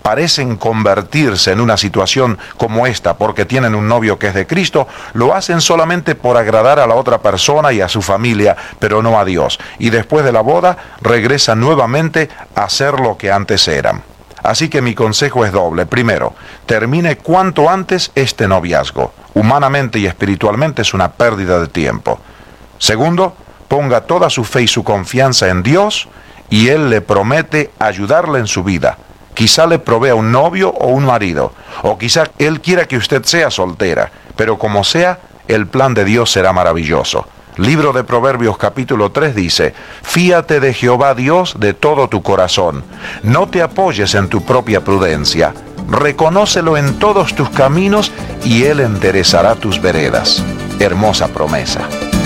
parecen convertirse en una situación como esta porque tienen un novio que es de Cristo, lo hacen solamente por agradar a la otra persona y a su familia, pero no a Dios. Y después de la boda regresan nuevamente a ser lo que antes eran. Así que mi consejo es doble. Primero, termine cuanto antes este noviazgo. Humanamente y espiritualmente es una pérdida de tiempo. Segundo, ponga toda su fe y su confianza en Dios y Él le promete ayudarle en su vida. Quizá le provea un novio o un marido, o quizá Él quiera que usted sea soltera, pero como sea, el plan de Dios será maravilloso. Libro de Proverbios capítulo 3 dice: fíate de Jehová Dios de todo tu corazón, no te apoyes en tu propia prudencia, reconócelo en todos tus caminos y Él enderezará tus veredas. Hermosa promesa.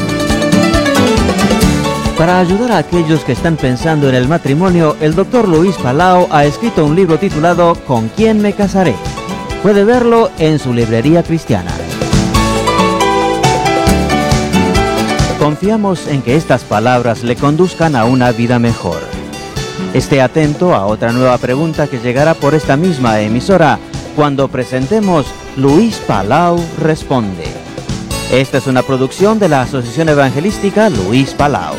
Para ayudar a aquellos que están pensando en el matrimonio, el Dr. Luis Palau ha escrito un libro titulado ¿Con quién me casaré? Puede verlo en su librería cristiana. Confiamos en que estas palabras le conduzcan a una vida mejor. Esté atento a otra nueva pregunta que llegará por esta misma emisora cuando presentemos Luis Palau Responde. Esta es una producción de la Asociación Evangelística Luis Palau.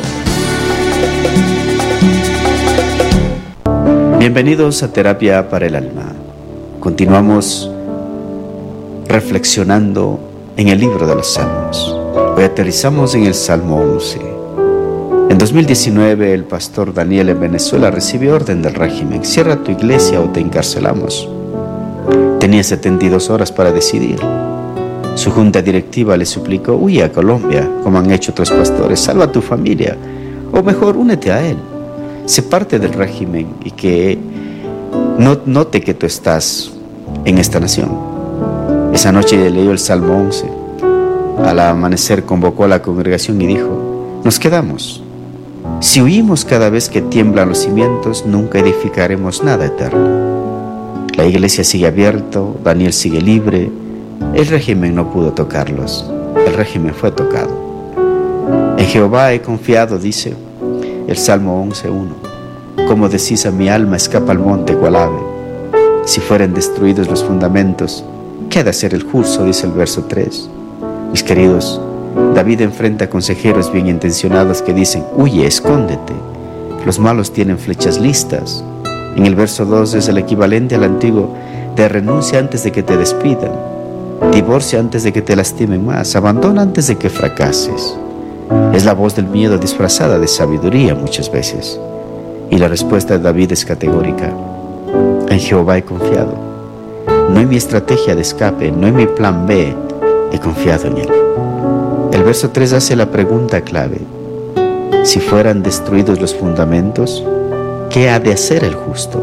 Bienvenidos a Terapia para el Alma. Continuamos reflexionando en el libro de los Salmos. Hoy aterrizamos en el Salmo 11. En 2019, el pastor Daniel en Venezuela recibió orden del régimen: cierra tu iglesia o te encarcelamos. Tenía 72 horas para decidir. Su junta directiva le suplicó: huye a Colombia, como han hecho otros pastores, salva a tu familia, o mejor, únete a él. Sé parte del régimen y que note que tú estás en esta nación. Esa noche leyó el Salmo 11. Al amanecer convocó a la congregación y dijo: nos quedamos. Si huimos cada vez que tiemblan los cimientos, nunca edificaremos nada eterno. La iglesia sigue abierta, Daniel sigue libre. El régimen no pudo tocarlos. El régimen fue tocado. En Jehová he confiado, dice el Salmo 11:1. Como decís a mi alma, escapa al monte cual ave. Si fueren destruidos los fundamentos, ¿qué ha de hacer el justo?, dice el verso 3. Mis queridos, David enfrenta a consejeros bien intencionados que dicen: huye, escóndete. Los malos tienen flechas listas. En el verso 2 es el equivalente al antiguo de renuncia antes de que te despidan, divorcia antes de que te lastimen más, abandona antes de que fracases. Es la voz del miedo disfrazada de sabiduría muchas veces. Y la respuesta de David es categórica: en Jehová he confiado. No en mi estrategia de escape, no en mi plan B, he confiado en Él. El verso 3 hace la pregunta clave: si fueran destruidos los fundamentos, ¿qué ha de hacer el justo?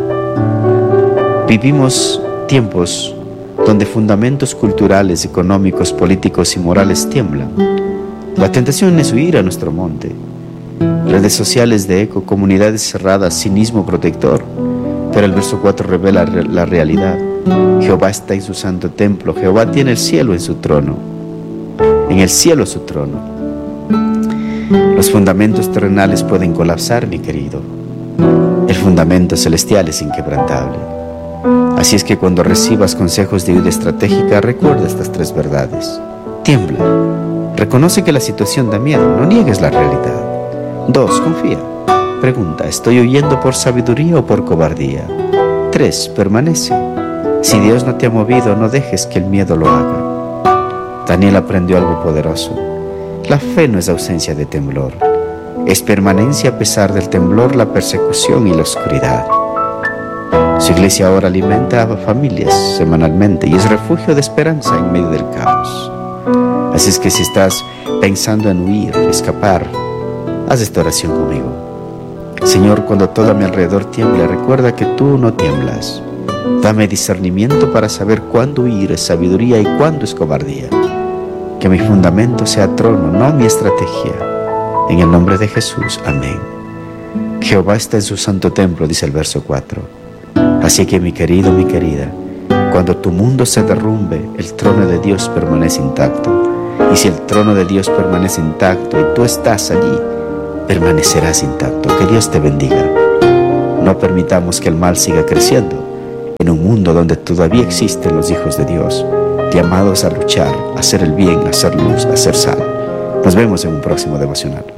Vivimos tiempos donde fundamentos culturales, económicos, políticos y morales tiemblan. La tentación es huir a nuestro monte. Redes sociales de eco, comunidades cerradas, cinismo protector. Pero el verso 4 revela la realidad. Jehová está en su santo templo. Jehová tiene el cielo en su trono. En el cielo su trono. Los fundamentos terrenales pueden colapsar, mi querido. El fundamento celestial es inquebrantable. Así es que cuando recibas consejos de ayuda estratégica, recuerda estas 3 verdades. Tiembla. Reconoce que la situación da miedo, no niegues la realidad. 2. Confía. Pregunta: ¿estoy huyendo por sabiduría o por cobardía? 3. Permanece. Si Dios no te ha movido, no dejes que el miedo lo haga. Daniel aprendió algo poderoso. La fe no es ausencia de temblor. Es permanencia a pesar del temblor, la persecución y la oscuridad. Su iglesia ahora alimenta a familias semanalmente y es refugio de esperanza en medio del caos. Así es que si estás pensando en huir, escapar, haz esta oración conmigo. Señor, cuando todo a mi alrededor tiembla, recuerda que tú no tiemblas. Dame discernimiento para saber cuándo huir es sabiduría y cuándo es cobardía. Que mi fundamento sea trono, no mi estrategia. En el nombre de Jesús, amén. Jehová está en su santo templo, dice el verso 4. Así que mi querido, mi querida, cuando tu mundo se derrumbe, el trono de Dios permanece intacto. Y si el trono de Dios permanece intacto y tú estás allí, permanecerás intacto. Que Dios te bendiga. No permitamos que el mal siga creciendo en mundo donde todavía existen los hijos de Dios, llamados a luchar, a hacer el bien, a hacer luz, a ser sal. Nos vemos en un próximo devocional.